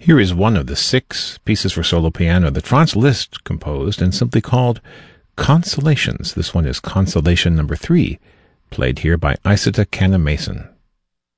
Here is one of the 6 pieces for solo piano that Franz Liszt composed and simply called Consolations. This one is Consolation number 3, played here by Isata Canna-Mason.